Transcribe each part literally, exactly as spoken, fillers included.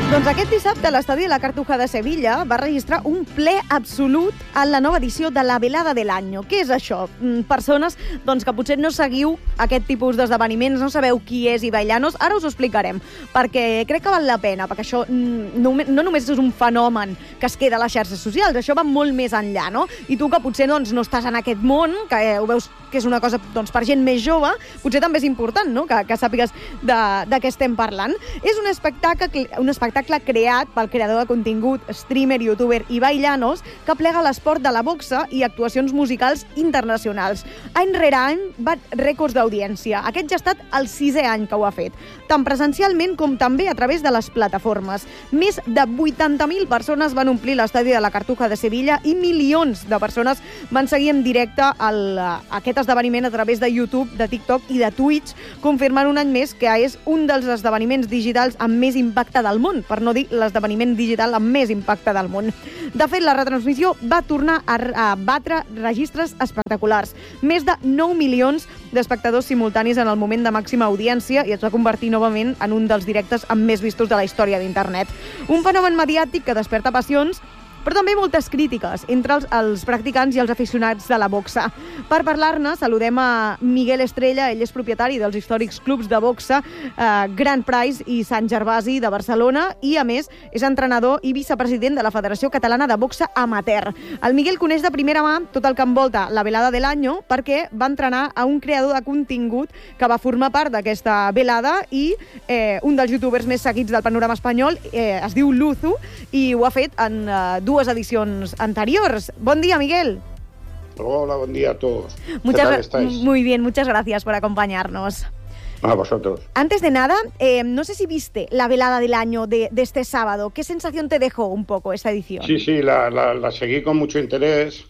Doncs aquest dissabte l'estadi de la Cartuja de Sevilla va registrar un ple absolut en la nova edició de la Velada del Año. Què és això? Persones doncs, que potser no seguiu aquest tipus d'esdeveniments, no sabeu qui és Ibai Llanos, ara us ho explicarem, perquè crec que val la pena, perquè això no, no només és un fenomen que es queda a les xarxes socials, això va molt més enllà, no? I tu que potser doncs, no estàs en aquest món, que eh, ho veus que és una cosa doncs, per gent més jove, potser també és important, no?, que, que sàpigues de, de què estem parlant. És un espectacle, un espectacle creat pel creador de contingut, streamer, youtuber Ibai Llanos, que plega l'esport de la boxa i actuacions musicals internacionals. Any rere any bat rècords d'audiència. Aquest ja ha estat el sisè any que ho ha fet, tant presencialment com també a través de les plataformes. Més de vuitanta mil persones van omplir l'estadi de la Cartuja de Sevilla i milions de persones van seguir en directe el, aquest esdeveniment a través de YouTube, de TikTok i de Twitch, confirmant un any més que és un dels esdeveniments digitals amb més impacte del món, per no dir l'esdeveniment digital amb més impacte del món. De fet, la retransmissió va tornar a, a batre registres espectaculars. Més de nou milions d'espectadors simultanis en el moment de màxima audiència i es va convertir novament en un dels directes amb més vistos de la història d'internet. Un fenomen mediàtic que desperta passions, però també moltes crítiques entre els, els practicants i els aficionats de la boxa. Per parlar-ne, saludem a Miguel Estrella, ell és propietari dels històrics clubs de boxa eh, Grand Prize i Sant Gervasi de Barcelona i, a més, és entrenador i vicepresident de la Federació Catalana de Boxa Amateur. El Miguel coneix de primera mà tot el que envolta la velada de l'Año perquè va entrenar a un creador de contingut que va formar part d'aquesta velada i eh, un dels youtubers més seguits del panorama espanyol eh, es diu Luzu i ho ha fet en eh, dues ediciones anteriores. Buen día, Miguel. Hola, buen día a todos. Muchas ¿Qué tal estáis? Muy bien, muchas gracias por acompañarnos. A vosotros. Antes de nada, eh, no sé si viste la velada del año de, de este sábado. ¿Qué sensación te dejó un poco esta edición? Sí, sí, la, la, la seguí con mucho interés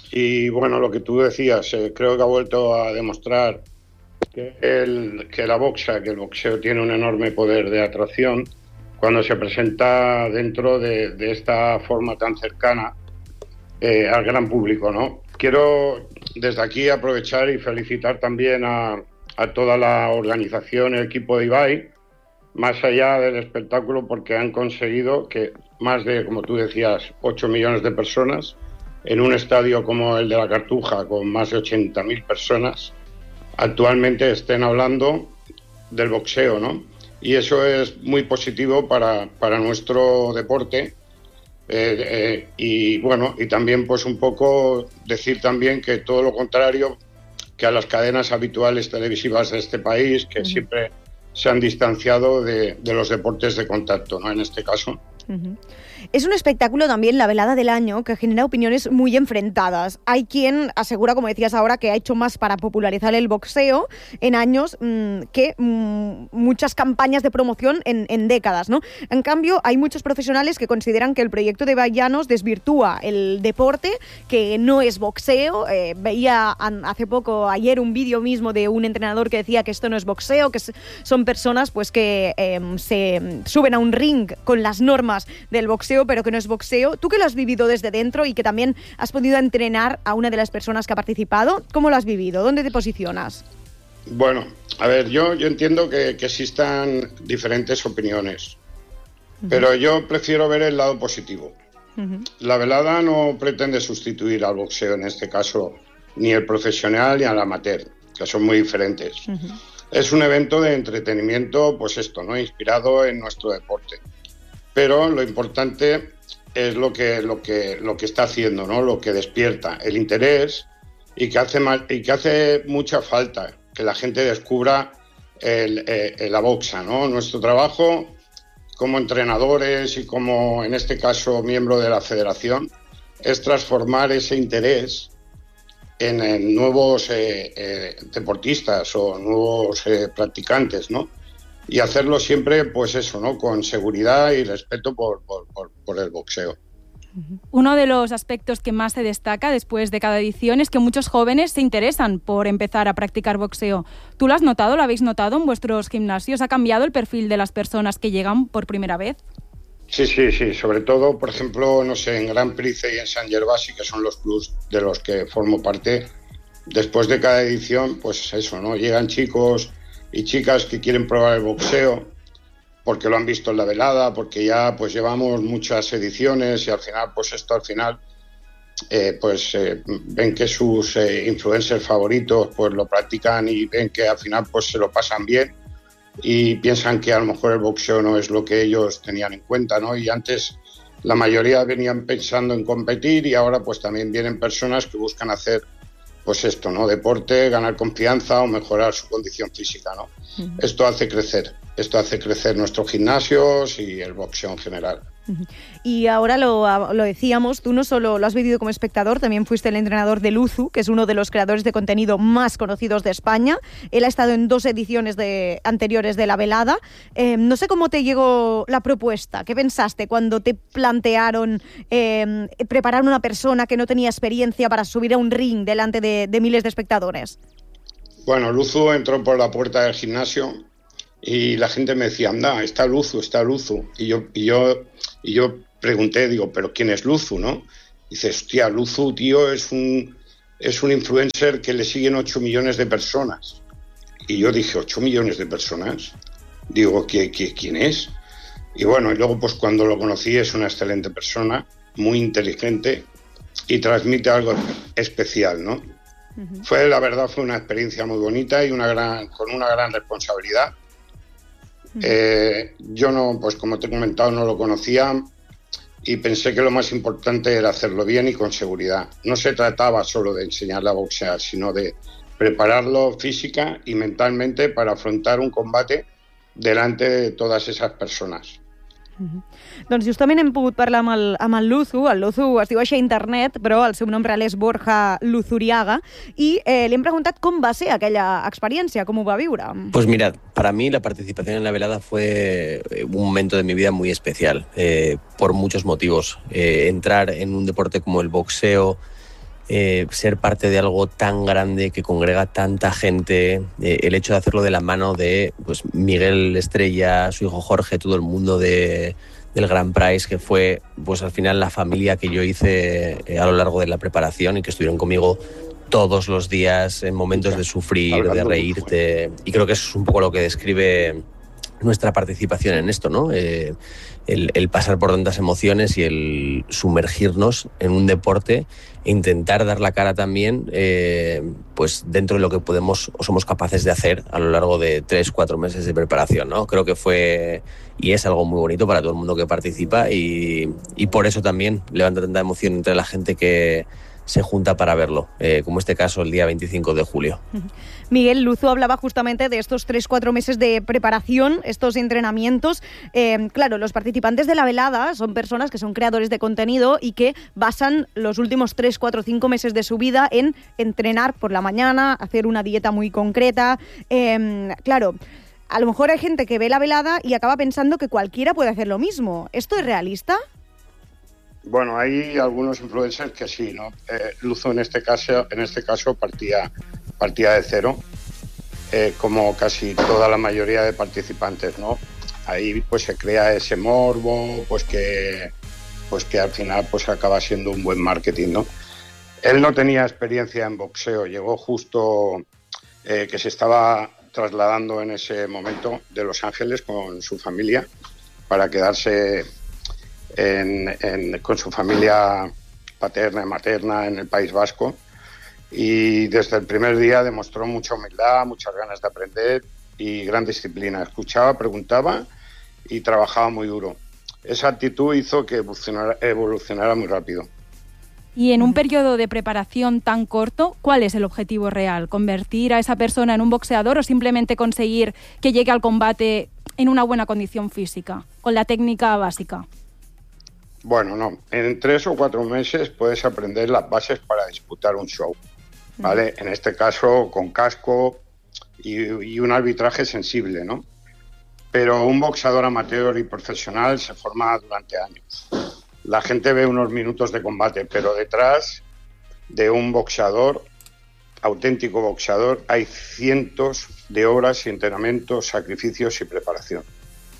y, bueno, lo que tú decías, eh, creo que ha vuelto a demostrar que, el, que la boxa, que el boxeo tiene un enorme poder de atracción cuando se presenta dentro de, de esta forma tan cercana eh, al gran público, ¿no? Quiero desde aquí aprovechar y felicitar también a, a toda la organización, el equipo de Ibai, más allá del espectáculo, porque han conseguido que más de, como tú decías, ocho millones de personas, en un estadio como el de la Cartuja, con más de ochenta mil personas, actualmente estén hablando del boxeo, ¿no? Y eso es muy positivo para, para nuestro deporte eh, eh, y bueno, y también pues un poco decir también que todo lo contrario que a las cadenas habituales televisivas de este país que uh-huh. siempre se han distanciado de, de los deportes de contacto, ¿no? En este caso. Uh-huh. Es un espectáculo también, la velada del año, que genera opiniones muy enfrentadas. Hay quien asegura, como decías ahora, que ha hecho más para popularizar el boxeo en años mmm, que mmm, muchas campañas de promoción en, en décadas, ¿no? En cambio, hay muchos profesionales que consideran que el proyecto de Ibai Llanos desvirtúa el deporte, que no es boxeo. Eh, veía hace poco, ayer, un vídeo mismo de un entrenador que decía que esto no es boxeo, que son personas pues que eh, se suben a un ring con las normas del boxeo, pero que no es boxeo. Tú que lo has vivido desde dentro y que también has podido entrenar a una de las personas que ha participado, ¿cómo lo has vivido? ¿Dónde te posicionas? Bueno, a ver, yo, yo entiendo que, que existan diferentes opiniones, uh-huh. pero yo prefiero ver el lado positivo. Uh-huh. La velada no pretende sustituir al boxeo, en este caso, ni el profesional ni al amateur, que son muy diferentes. Uh-huh. Es un evento de entretenimiento, pues esto, ¿no? Inspirado en nuestro deporte. Pero lo importante es lo que, lo que, lo que está haciendo, ¿no? Lo que despierta el interés y que hace, mal, y que hace mucha falta que la gente descubra el, el, la boxa, ¿no? Nuestro trabajo como entrenadores y como, en este caso, miembro de la federación, es transformar ese interés en, en nuevos eh, eh, deportistas o nuevos eh, practicantes, ¿no? Y hacerlo siempre, pues eso, ¿no? Con seguridad y respeto por, por, por, por el boxeo. Uno de los aspectos que más se destaca después de cada edición es que muchos jóvenes se interesan por empezar a practicar boxeo. ¿Tú lo has notado, lo habéis notado en vuestros gimnasios? ¿Ha cambiado el perfil de las personas que llegan por primera vez? Sí, sí, sí. Sobre todo, por ejemplo, no sé, en Grand Prize y en Sant Gervasi, que son los clubs de los que formo parte, después de cada edición, pues eso, ¿no? Llegan chicos y chicas que quieren probar el boxeo porque lo han visto en la velada, porque ya pues llevamos muchas ediciones y al final, pues esto al final, eh, pues eh, ven que sus eh, influencers favoritos pues lo practican y ven que al final pues se lo pasan bien y piensan que a lo mejor el boxeo no es lo que ellos tenían en cuenta, ¿no? Y antes la mayoría venían pensando en competir y ahora pues también vienen personas que buscan hacer pues esto, ¿no? Deporte, ganar confianza o mejorar su condición física, ¿no? Uh-huh. Esto hace crecer, esto hace crecer nuestros gimnasios y el boxeo en general. Uh-huh. Y ahora lo, lo decíamos, tú no solo lo has vivido como espectador, también fuiste el entrenador de Luzu, que es uno de los creadores de contenido más conocidos de España. Él ha estado en dos ediciones de, anteriores de la velada. Eh, no sé cómo te llegó la propuesta. ¿Qué pensaste cuando te plantearon eh, preparar una persona que no tenía experiencia para subir a un ring delante de, de miles de espectadores? Bueno, Luzu entró por la puerta del gimnasio y la gente me decía, anda, está Luzu, está Luzu. Y yo, y yo, y yo pregunté, digo, ¿pero quién es Luzu, no? Y dice, hostia, Luzu, tío, es un, es un influencer que le siguen ocho millones de personas. Y yo dije, ¿ocho millones de personas? Digo, ¿qué, qué, ¿quién es? Y bueno, y luego pues cuando lo conocí es una excelente persona, muy inteligente y transmite algo especial, ¿no? Uh-huh. Fue, la verdad, fue una experiencia muy bonita y una gran, con una gran responsabilidad. Eh, yo no, pues como te he comentado, no lo conocía y pensé que lo más importante era hacerlo bien y con seguridad. No se trataba solo de enseñarle a boxear, sino de prepararlo física y mentalmente para afrontar un combate delante de todas esas personas. Uh-huh. Doncs justament hem pogut parlar amb el, amb el Luzu. El Luzu es diu així a internet, però el seu nom real és Borja Luzuriaga, y eh, le hem preguntat com va ser aquella experiencia, cómo va viure. Pues mirad, para mí la participación en la velada fue un momento de mi vida muy especial, eh, por muchos motivos. Eh, entrar en un deporte como el boxeo, eh, ser parte de algo tan grande que congrega tanta gente, eh, el hecho de hacerlo de la mano de pues, Miguel Estrella, su hijo Jorge, todo el mundo de, del Grand Prize, que fue pues al final la familia que yo hice eh, a lo largo de la preparación y que estuvieron conmigo todos los días en momentos de sufrir, de reírte, y creo que eso es un poco lo que describe nuestra participación en esto, ¿no? Eh, el, el pasar por tantas emociones y el sumergirnos en un deporte e intentar dar la cara también eh, pues dentro de lo que podemos o somos capaces de hacer a lo largo de tres, cuatro meses de preparación, ¿no? Creo que fue y es algo muy bonito para todo el mundo que participa y, y por eso también levanta tanta emoción entre la gente que se junta para verlo, eh, como este caso el día veinticinco de julio. Miguel, Luzu hablaba justamente de estos tres, cuatro meses de preparación, estos entrenamientos. Eh, claro, los participantes de la velada son personas que son creadores de contenido y que basan los últimos tres, cuatro, cinco meses de su vida en entrenar por la mañana, hacer una dieta muy concreta. Eh, claro, a lo mejor hay gente que ve la velada y acaba pensando que cualquiera puede hacer lo mismo. ¿Esto es realista? Bueno, hay algunos influencers que sí, ¿no? Eh, Luzu en este caso, en este caso partía, partía de cero, eh, como casi toda la mayoría de participantes, ¿no? Ahí pues se crea ese morbo, pues que, pues que al final pues acaba siendo un buen marketing, ¿no? Él no tenía experiencia en boxeo, llegó justo eh, que se estaba trasladando en ese momento de Los Ángeles con su familia para quedarse En, en, con su familia paterna y materna en el País Vasco, y desde el primer día demostró mucha humildad, muchas ganas de aprender y gran disciplina. Escuchaba, preguntaba y trabajaba muy duro. Esa actitud hizo que evolucionara, evolucionara muy rápido. Y en un periodo de preparación tan corto, ¿cuál es el objetivo real? ¿Convertir a esa persona en un boxeador o simplemente conseguir que llegue al combate en una buena condición física, con la técnica básica? Bueno, no. En tres o cuatro meses puedes aprender las bases para disputar un show, ¿vale? En este caso, con casco y, y un arbitraje sensible, ¿no? Pero un boxeador amateur y profesional se forma durante años. La gente ve unos minutos de combate, pero detrás de un boxeador, auténtico boxeador, hay cientos de horas y entrenamientos, sacrificios y preparación.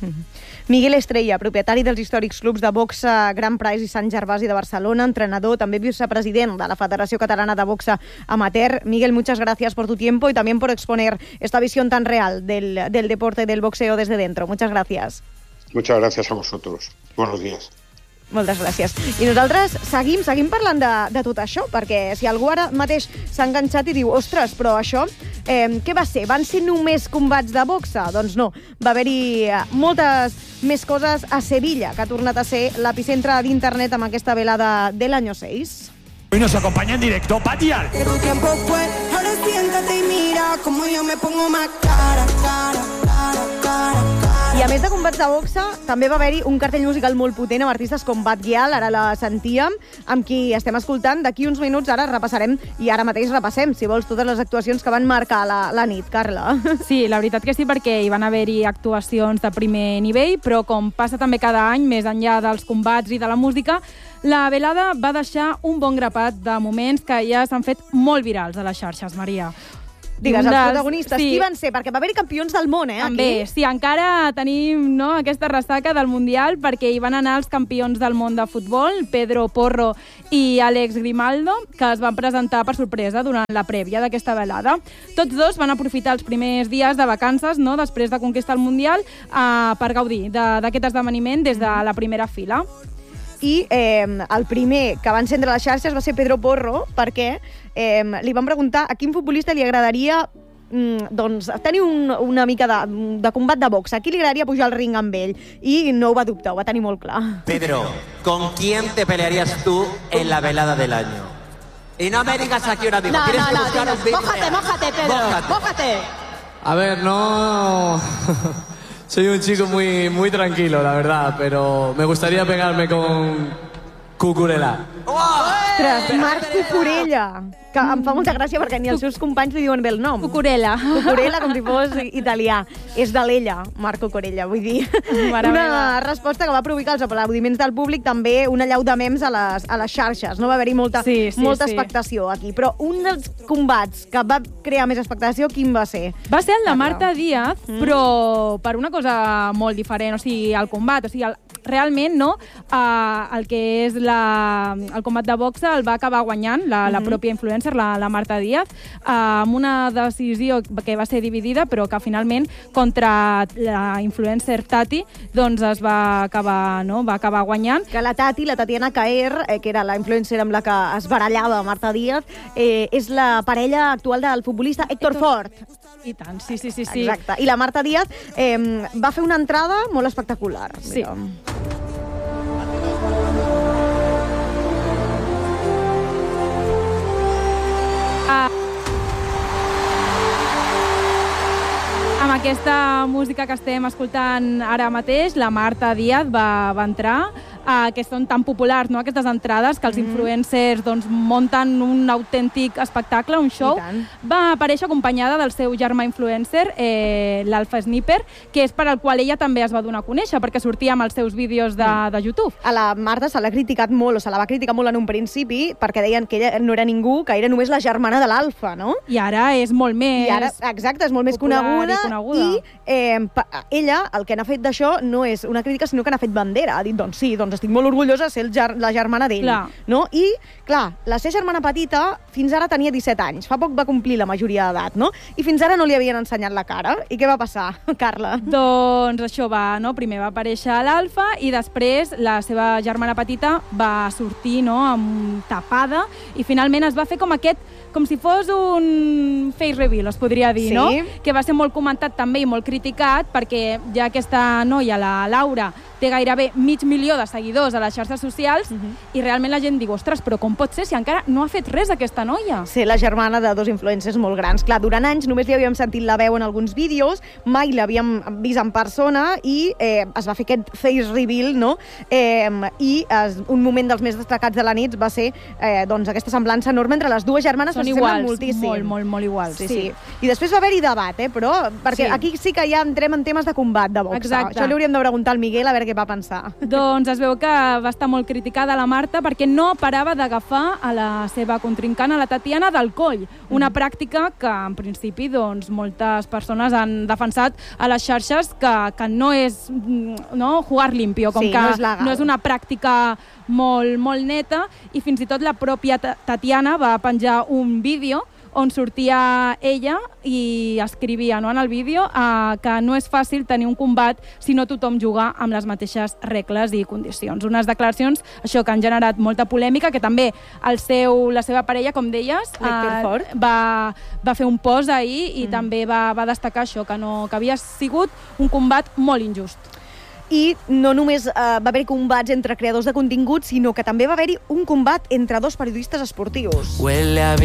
Miguel Estrella, propietari dels històrics clubs de boxa Gran Price i Sant Gervasi de Barcelona, entrenador, també vicepresident de la Federación Catalana de Boxa Amateur. Miguel, muchas gracias por tu tiempo y también por exponer esta visión tan real del, del deporte del boxeo desde dentro. Muchas gracias. Muchas gracias a vosotros. Buenos días. Moltes gràcies. I nosaltres seguim, seguim parlant de, de tot això, perquè si algú ara mateix s'ha enganxat i diu, ostres, però això, eh, què va ser? Van ser només combats de boxa? Doncs no, va haver-hi moltes més coses a Sevilla, que ha tornat a ser l'epicentre d'internet amb aquesta velada de l'any seis. Hoy nos acompaña en directo Pati Al. Tu tiempo fue, ahora siéntate y mira como yo me pongo más cara, cara, cara, cara. I a més de combats de boxa, també va haver-hi un cartell musical molt potent amb artistes com Bad Gyal, ara la sentíem, amb qui estem escoltant. D'aquí uns minuts ara repassarem, i ara mateix repassem, si vols, totes les actuacions que van marcar la, la nit, Carla. Sí, la veritat que sí, perquè hi van haver-hi actuacions de primer nivell, però com passa també cada any, més enllà dels combats i de la música, la velada va deixar un bon grapat de moments que ja s'han fet molt virals a les xarxes, Maria. Digues, els protagonistes, sí. Qui van ser? Perquè va haver-hi campions del món, eh, També, aquí. sí, encara tenim no, aquesta ressaca del Mundial, perquè hi van anar els campions del món de futbol, Pedro Porro i Àlex Grimaldo, que es van presentar per sorpresa durant la prèvia d'aquesta velada. Tots dos van aprofitar els primers dies de vacances, no, després de conquistar el Mundial, eh, per gaudir d'aquest esdeveniment des de la primera fila. I eh, el primer que va encendre les xarxes va ser Pedro Porro, perquè eh, li van preguntar a quin futbolista li agradaria mm, doncs, tenir un, una mica de, de combat de boxa, a qui li agradaria pujar al ring amb ell, i no ho va dubtar, ho va tenir molt clar. Pedro, ¿con quién te pelearías tú en la velada del año? Y no me digas aquí ahora mismo, no, tienes no, que no, buscar no, un vídeo. Mójate, mójate, Pedro, mójate. mójate. A ver, no... Soy un chico muy, muy tranquilo, la verdad, pero me gustaría pegarme con Cucurella. Ostres, Marc Cucurella, que em fa molta gràcia perquè ni els seus companys li diuen bé el nom. Cucurella. Cucurella, com si fos italià. És de l'ella, Marc Cucurella, vull dir. Mare una meva. resposta que va provocar els aplaudiments del públic, també una llau de memes a les, a les xarxes. No va haver-hi molta, sí, sí, molta sí. expectació aquí. Però un dels combats que va crear més expectació, quin va ser? Va ser el de Marta Díaz, mm. però per una cosa molt diferent, o sigui, el combat, o sigui, el, realment, no, uh, el que és la, el combat de boxa el va acabar guanyant la, la pròpia influencer, la, la Marta Díaz, uh, amb una decisió que va ser dividida, però que finalment contra la influencer Tati doncs es va acabar, no, va acabar guanyant. Que la Tati, la Tatiana Caer, eh, que era la influencer amb la que es barallava Marta Díaz, eh, és la parella actual del futbolista Héctor, Héctor Fort. I tant, sí, sí, sí, sí. Exacte. I la Marta Díaz eh, va fer una entrada molt espectacular. Sí. Mira. Uh, amb aquesta música que estem escoltant ara mateix, la Marta Díaz va, va entrar, uh, que són tan populars, no?, aquestes entrades, que els mm. influencers doncs, munten un autèntic espectacle, un show. Va aparèixer acompanyada del seu germà influencer, eh, l'Alfa Sniper, que és per al qual ella també es va donar a conèixer, perquè sortia amb els seus vídeos de, mm. de YouTube. A la Marta se l'ha criticat molt, o se la va criticar molt en un principi, perquè deien que ella no era ningú, que era només la germana de l'Alfa, no? I ara és molt més... I ara, exacte, és molt més coneguda, i, coneguda. i eh, ella, el que n'ha fet d'això no és una crítica, sinó que n'ha fet bandera. Ha dit, doncs sí, doncs estic molt orgullosa de ser el ger la germana d'ell. No? I, clar, la seva germana petita fins ara tenia disset anys. Fa poc va complir la majoria d'edat, no? I fins ara no li havien ensenyat la cara. I què va passar, Carla? Doncs això va, no? Primer va aparèixer l'Alfa i després la seva germana petita va sortir, no?, amb tapada, i finalment es va fer com aquest, com si fos un face reveal, es podria dir, sí. no? Que va ser molt comentat també i molt criticat, perquè ja aquesta noia, la Laura, té gairebé mig milió de seguidors a les xarxes socials, uh-huh. i realment la gent diu, ostres, però com pot ser si encara no ha fet res aquesta noia? Ser la germana de dos influencers molt grans. Clar, durant anys només li havíem sentit la veu en alguns vídeos, mai l'havíem vist en persona, i eh, es va fer aquest face reveal, no? Eh, I es, un moment dels més destacats de la nit va ser eh, doncs, aquesta semblança enorme entre les dues germanes. Són iguals, molt, molt, molt iguals. Sí, sí. sí. I després va haver-hi debat, eh, però, perquè sí. aquí sí que ja entrem en temes de combat de boxa. Exacte. Això li hauríem de preguntar al Miguel, a veure què què va pensar? Doncs es veu que va estar molt criticada la Marta perquè no parava d'agafar a la seva contrincant, a la Tatiana, del coll. Una mm. pràctica que, en principi, doncs, moltes persones han defensat a les xarxes que, que no és no, jugar limpio, com sí, que no és legal. No és una pràctica molt, molt neta, i fins i tot la pròpia Tatiana va penjar un vídeo on sortia ella i escrivia, no, en el vídeo eh, que no és fàcil tenir un combat si no tothom juga amb les mateixes regles i condicions. Unes declaracions, això, que han generat molta polèmica, que també el seu, la seva parella, com deies, eh, va, va fer un post ahir i mm. també va, va destacar això, que, no, que havia sigut un combat molt injust. I no només eh, va haver-hi combats entre creadors de contingut, sinó que també va haver-hi un combat entre dos periodistes esportius.